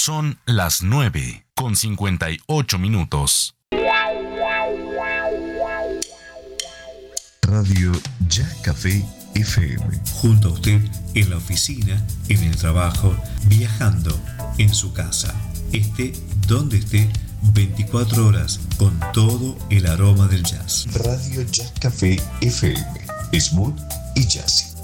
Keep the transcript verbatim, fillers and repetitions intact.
Son las nueve con cincuenta y ocho minutos. Radio Ya Café F M. Junto a usted en la oficina, en el trabajo, viajando, en su casa. Esté donde esté, veinticuatro horas con todo el aroma del jazz. Radio Ya Café F M. Smooth y jazzy.